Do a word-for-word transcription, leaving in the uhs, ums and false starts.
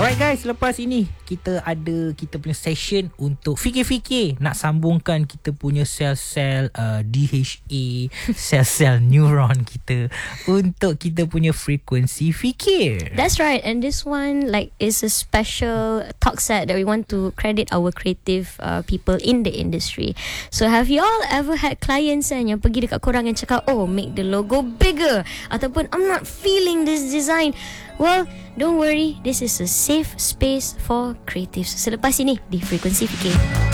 Alright guys, lepas ini kita ada kita punya session untuk fikir-fikir nak sambungkan kita punya sel-sel uh, D H A, sel-sel neuron kita untuk kita punya frekuensi fikir. That's right, and this one like is a special talk set that we want to credit our creative uh, people in the industry. So have you all ever had clients kan yang pergi dekat korang yang cakap, oh make the logo bigger, ataupun I'm not feeling this design? Well, don't worry, this is a safe space for creatives. Selepas ini di Frekuensi Fikir.